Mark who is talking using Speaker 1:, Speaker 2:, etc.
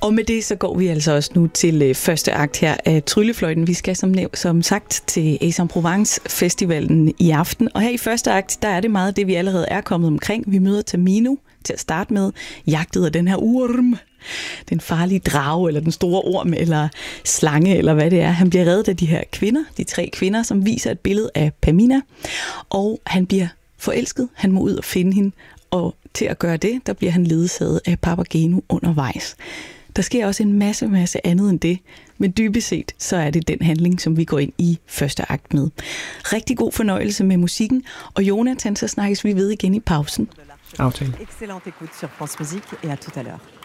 Speaker 1: Og med det så går vi altså også nu til første akt her af Tryllefløjten. Vi skal som sagt til Aix-en-Provence Festivalen i aften. Og her i første akt, der er det meget det, vi allerede er kommet omkring. Vi møder Tamino til at starte med, jagtet af den her orm. Den farlige drage, eller den store orm, eller slange, eller hvad det er. Han bliver reddet af de her kvinder, de 3 kvinder, som viser et billede af Pamina. Og han bliver forelsket. Han må ud og finde hende. Og til at gøre det, der bliver han ledsaget af Papageno undervejs. Der sker også en masse andet end det, men dybest set, så er det den handling, som vi går ind i første akt med. Rigtig god fornøjelse med musikken, og Jonathan, så snakkes vi ved igen i pausen.
Speaker 2: Aftale.
Speaker 3: Excellente écoute sur France Musique, et à tout à l'heure.